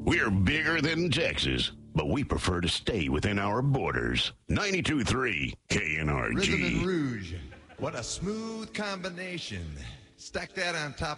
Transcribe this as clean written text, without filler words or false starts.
We're bigger than Texas, but we prefer to stay within our borders. 92.3 KNRG. Rhythm and Rouge. What a smooth combination. Stack that on top